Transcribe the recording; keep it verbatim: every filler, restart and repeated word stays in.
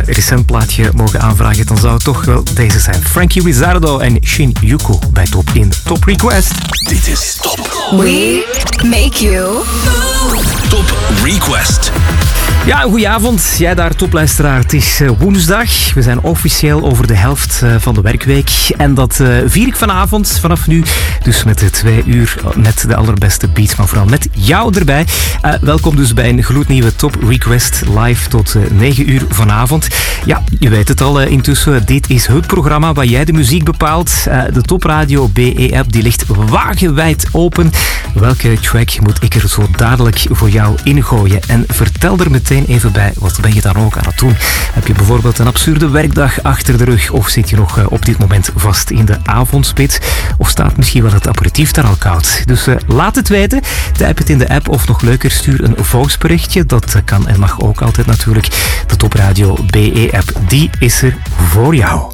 recent plaatje mogen aanvragen, dan zou het toch wel deze zijn. Frankie Rizzardo en Shin Yuko bij Top in Top Request. Dit is Top. We make you Top Request. Ja, goedenavond. Jij daar, topluisteraar. Het is uh, woensdag. We zijn officieel over de helft uh, van de werkweek. En dat uh, vier ik vanavond, vanaf nu. Dus met de twee uur met de allerbeste beats, maar vooral met jou erbij. Uh, welkom dus bij een gloednieuwe Top Request live tot uh, negen uur vanavond. Ja, je weet het al uh, intussen. Dit is het programma waar jij de muziek bepaalt. Uh, de Top Radio B E-app die ligt wagenwijd open. Welke track moet ik er zo dadelijk voor jou ingooien? En vertel er meteen even bij, wat ben je dan ook aan het doen? Heb je bijvoorbeeld een absurde werkdag achter de rug? Of zit je nog uh, op dit moment vast in de avondspits? Of staat misschien wel het aperitief daar al koud? Dus uh, laat het weten. Typ het in de app of nog leuker, stuur een voiceberichtje. Dat uh, kan en mag ook altijd natuurlijk. De Top Radio B E-app, die is er voor jou.